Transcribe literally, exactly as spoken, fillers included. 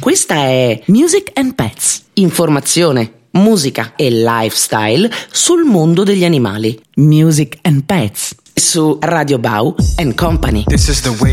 Questa è Music and Pets, informazione, musica e lifestyle sul mondo degli animali. Music and Pets su Radio Bau and Company. This is the way